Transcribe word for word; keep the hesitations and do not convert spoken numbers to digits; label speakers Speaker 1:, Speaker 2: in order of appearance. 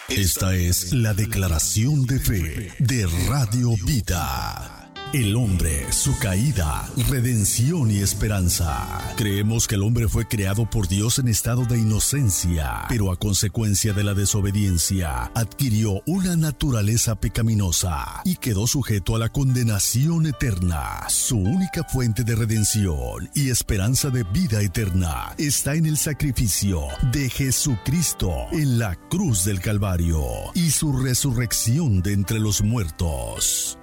Speaker 1: Esta es la declaración de fe de Radio Vida. El hombre, su caída, redención y esperanza. Creemos que el hombre fue creado por Dios en estado de inocencia, pero a consecuencia de la desobediencia, adquirió una naturaleza pecaminosa y quedó sujeto a la condenación eterna. Su única fuente de redención y esperanza de vida eterna está en el sacrificio de Jesucristo en la cruz del Calvario y su resurrección de entre los muertos.